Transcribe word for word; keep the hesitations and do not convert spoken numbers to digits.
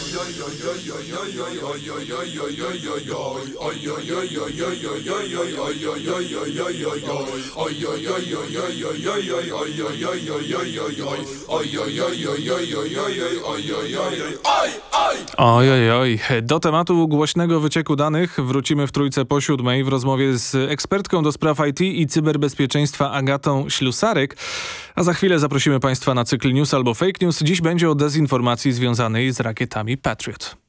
Oj, oj, oj. Do tematu głośnego wycieku danych wrócimy w trójce po siódmej w rozmowie z ekspertką do spraw I T i cyberbezpieczeństwa Agatą Ślusarek. A za chwilę zaprosimy Państwa na cykl News albo Fake News. Dziś będzie o dezinformacji związanej z rakietami Patriot.